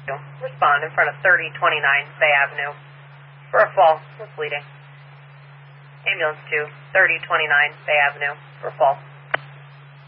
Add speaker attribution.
Speaker 1: Respond in front of 3029 Bay Avenue for a fall with bleeding. Ambulance 2, 3029 Bay Avenue for fall.